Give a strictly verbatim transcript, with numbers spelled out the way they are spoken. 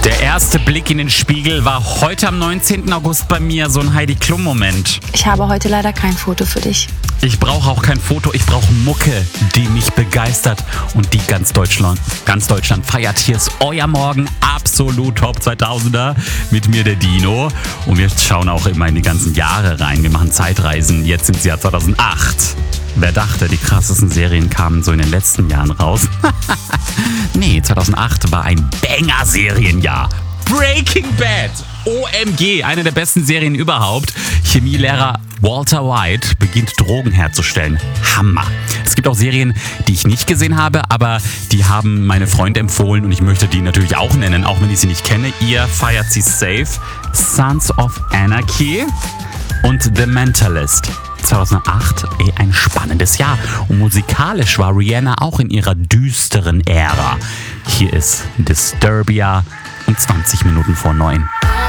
Der erste Blick in den Spiegel war heute am neunzehnten August bei mir so ein Heidi Klum-Moment. Ich habe heute leider kein Foto für dich. Ich brauche auch kein Foto, ich brauche Mucke, die mich begeistert und die ganz Deutschland, ganz Deutschland feiert. Hier ist euer Morgen, absolut Top zweitausender mit mir, der Dino. Und wir schauen auch immer in die ganzen Jahre rein. Wir machen Zeitreisen, jetzt sind es Jahr zweitausendacht. Wer dachte, die krassesten Serien kamen so in den letzten Jahren raus? Nee, zweitausendacht war ein Banger-Serienjahr. Breaking Bad, O M G, eine der besten Serien überhaupt. Chemielehrer Walter White beginnt Drogen herzustellen. Hammer. Es gibt auch Serien, die ich nicht gesehen habe, aber die haben meine Freunde empfohlen und ich möchte die natürlich auch nennen, auch wenn ich sie nicht kenne. Ihr feiert sie safe. Sons of Anarchy und The Mentalist. zweitausendacht, ey, ein spannendes Jahr. Und musikalisch war Rihanna auch in ihrer düsteren Ära. Hier ist Disturbia um zwanzig Minuten vor neun.